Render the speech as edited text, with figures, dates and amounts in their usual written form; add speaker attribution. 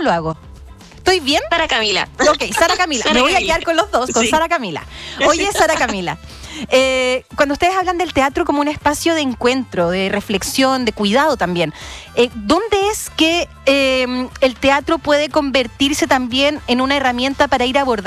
Speaker 1: lo hago? ¿Estoy bien?
Speaker 2: Sara Camila.
Speaker 1: Ok, Sara Camila. Me voy a quedar con los dos, con
Speaker 2: Sí.
Speaker 1: Sara Camila. Oye, Sara Camila, cuando ustedes hablan del teatro como un espacio de encuentro, de reflexión, de cuidado también, ¿dónde es que el teatro puede convertirse también en una herramienta para ir abordando